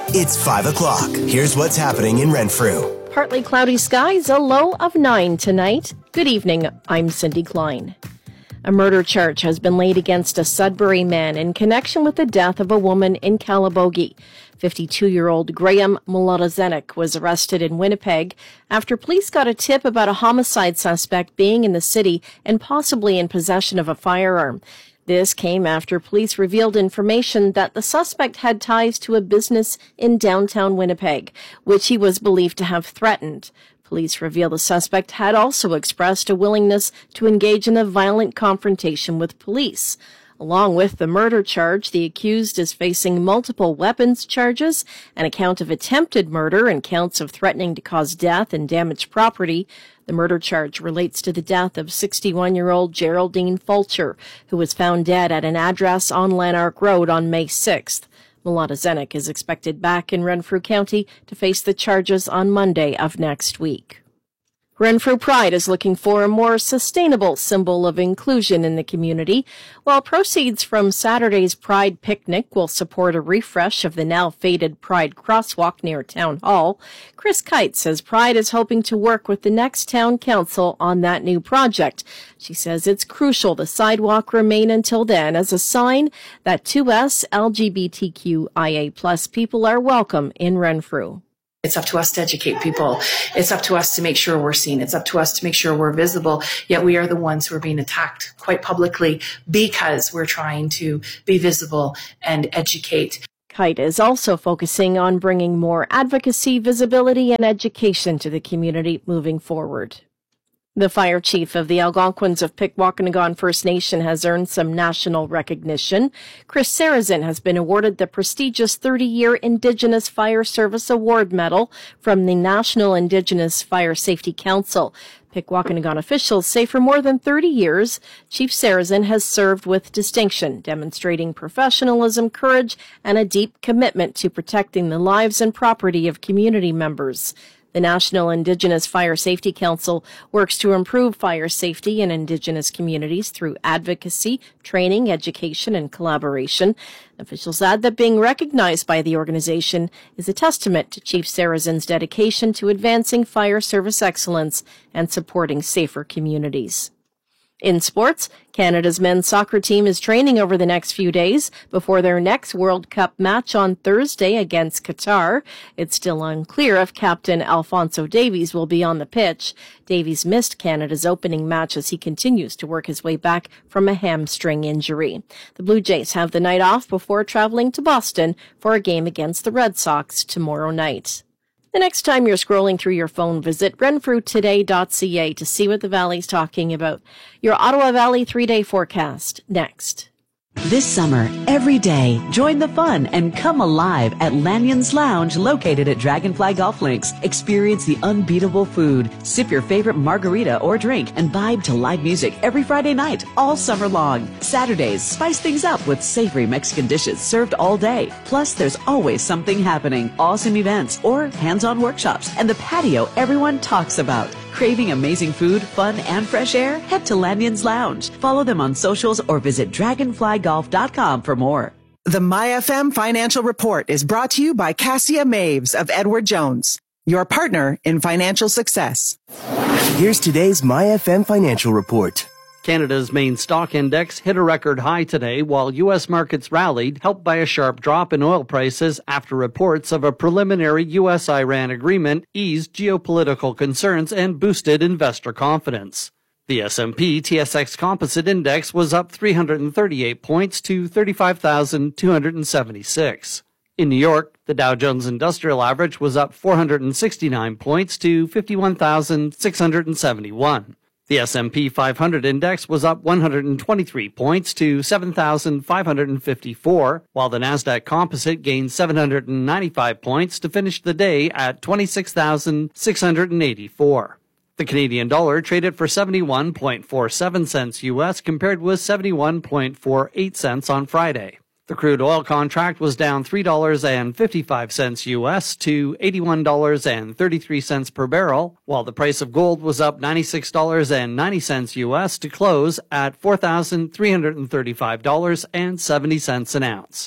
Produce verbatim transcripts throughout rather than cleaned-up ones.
It's five o'clock. Here's what's happening in Renfrew. Partly cloudy skies, a low of nine tonight. Good evening, I'm Cindy Klein. A murder charge has been laid against a Sudbury man in connection with the death of a woman in Calabogie. fifty-two-year-old Graham Mlodozenic was arrested in Winnipeg after police got a tip about a homicide suspect being in the city and possibly in possession of a firearm. This came after police revealed information that the suspect had ties to a business in downtown Winnipeg, which he was believed to have threatened. Police reveal the suspect had also expressed a willingness to engage in a violent confrontation with police. Along with the murder charge, the accused is facing multiple weapons charges, an account of attempted murder, and counts of threatening to cause death and damage property. The murder charge relates to the death of sixty-one-year-old Geraldine Fulcher, who was found dead at an address on Lanark Road on May sixth. Mlodozenic is expected back in Renfrew County to face the charges on Monday of next week. Renfrew Pride is looking for a more sustainable symbol of inclusion in the community, while proceeds from Saturday's Pride picnic will support a refresh of the now faded Pride crosswalk near Town Hall. Chris Kite says Pride is hoping to work with the next town council on that new project. She says it's crucial the sidewalk remain until then as a sign that to us L G B T Q I A plus people are welcome in Renfrew. It's up to us to educate people. It's up to us to make sure we're seen. It's up to us to make sure we're visible. Yet we are the ones who are being attacked quite publicly because we're trying to be visible and educate. Kite is also focusing on bringing more advocacy, visibility, and education to the community moving forward. The fire chief of the Algonquins of Pikwakanagan First Nation has earned some national recognition. Chris Sarrazin has been awarded the prestigious thirty-year Indigenous Fire Service Award Medal from the National Indigenous Fire Safety Council. Pikwakanagan officials say for more than thirty years, Chief Sarrazin has served with distinction, demonstrating professionalism, courage, and a deep commitment to protecting the lives and property of community members. The National Indigenous Fire Safety Council works to improve fire safety in Indigenous communities through advocacy, training, education, and collaboration. Officials add that being recognized by the organization is a testament to Chief Sarrazin's dedication to advancing fire service excellence and supporting safer communities. In sports, Canada's men's soccer team is training over the next few days before their next World Cup match on Thursday against Qatar. It's still unclear if captain Alphonso Davies will be on the pitch. Davies missed Canada's opening match as he continues to work his way back from a hamstring injury. The Blue Jays have the night off before traveling to Boston for a game against the Red Sox tomorrow night. The next time you're scrolling through your phone, visit renfrew today dot c a to see what the Valley's talking about. Your Ottawa Valley three-day forecast next. This summer, every day, join the fun and come alive at Lanyon's Lounge located at Dragonfly Golf Links. Experience the unbeatable food, sip your favorite margarita or drink, and vibe to live music every Friday night, all summer long. Saturdays, spice things up with savory Mexican dishes served all day. Plus, there's always something happening, awesome events or hands-on workshops, and the patio everyone talks about. Craving amazing food, fun, and fresh air? Head to Lanyon's Lounge. Follow them on socials or visit dragonfly golf dot com for more. The MyFM Financial Report is brought to you by Cassia Maves of Edward Jones, your partner in financial success. Here's today's MyFM Financial Report. Canada's main stock index hit a record high today while U S markets rallied, helped by a sharp drop in oil prices after reports of a preliminary U S Iran agreement eased geopolitical concerns and boosted investor confidence. The S and P T S X Composite Index was up three hundred thirty-eight points to thirty-five thousand two hundred seventy-six. In New York, the Dow Jones Industrial Average was up four hundred sixty-nine points to fifty-one thousand six hundred seventy-one. The S and P five hundred index was up one hundred twenty-three points to seven thousand five hundred fifty-four, while the Nasdaq Composite gained seven hundred ninety-five points to finish the day at twenty-six thousand six hundred eighty-four. The Canadian dollar traded for seventy-one point four seven cents U S compared with seventy-one point four eight cents on Friday. The crude oil contract was down three dollars and fifty-five cents U S to eighty-one dollars and thirty-three cents per barrel, while the price of gold was up ninety-six dollars and ninety cents U S to close at four thousand three hundred thirty-five dollars and seventy cents an ounce.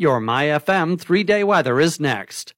Your My F M three-day weather is next.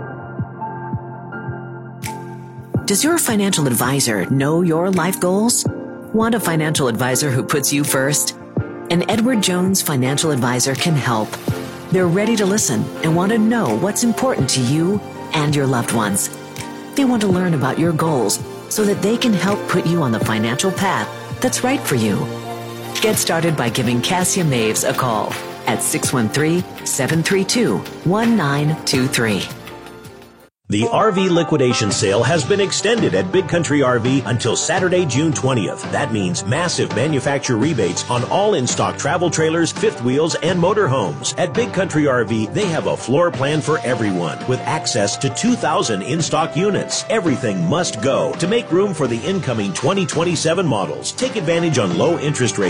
Does your financial advisor know your life goals? Want a financial advisor who puts you first? An Edward Jones financial advisor can help. They're ready to listen and want to know what's important to you and your loved ones. They want to learn about your goals so that they can help put you on the financial path that's right for you. Get started by giving Cassia Maves a call at six one three, seven three two, one nine two three. The R V liquidation sale has been extended at Big Country R V until Saturday, June twentieth. That means massive manufacturer rebates on all in-stock travel trailers, fifth wheels, and motorhomes. At Big Country R V, they have a floor plan for everyone with access to two thousand in-stock units. Everything must go to make room for the incoming twenty twenty-seven models. Take advantage on low interest rates